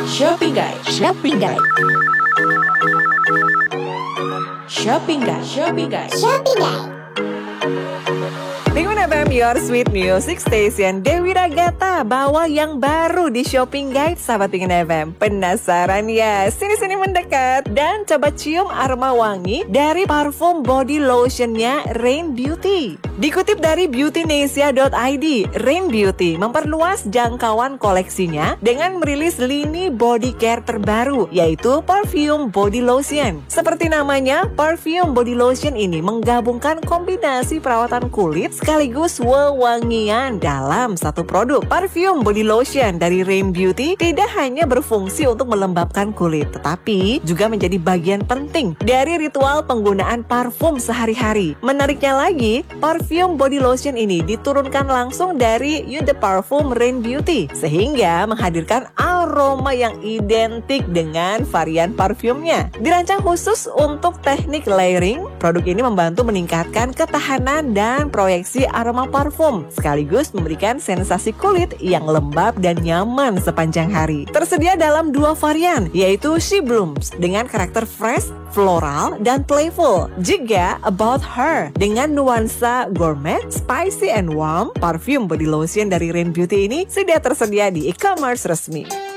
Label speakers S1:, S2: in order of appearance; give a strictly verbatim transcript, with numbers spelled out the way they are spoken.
S1: Shopping Guide. Shopping Guide. Shopping Guide. Shopping Guide. Shopping Guide.
S2: Penguin F M, your sweet music station. Dewi Ragata bawa yang baru di Shopping Guide, sahabat Penguin F M. Penasaran ya? Sini-sini mendekat dan coba cium aroma wangi dari parfum body lotionnya Rain Beauty. Dikutip dari beautynesia dot i d, Rain Beauty memperluas jangkauan koleksinya dengan merilis lini body care terbaru, yaitu Perfume Body Lotion. Seperti namanya, Perfume Body Lotion ini menggabungkan kombinasi perawatan kulit sekaligus wewangian dalam satu produk. Perfume Body Lotion dari Rain Beauty tidak hanya berfungsi untuk melembabkan kulit, tetapi juga menjadi bagian penting dari ritual penggunaan parfum sehari-hari. Menariknya lagi, Perfume Body Lotion ini diturunkan langsung dari Eau de Parfum Rain Beauty, sehingga menghadirkan aroma yang identik dengan varian parfumnya. Dirancang khusus untuk teknik layering, produk ini membantu meningkatkan ketahanan dan proyeksi aroma parfum, sekaligus memberikan sensasi kulit yang lembab dan nyaman sepanjang hari. Tersedia dalam dua varian, yaitu She Blooms dengan karakter fresh, floral, dan playful, juga About Her dengan nuansa gourmet, spicy and warm. Parfum body lotion dari Rain Beauty ini sudah tersedia di e-commerce resmi.